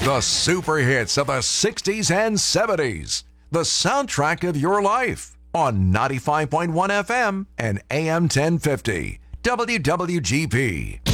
The super hits of the 60s and 70s. The soundtrack of your life on 95.1 FM and AM 1050. WWGP.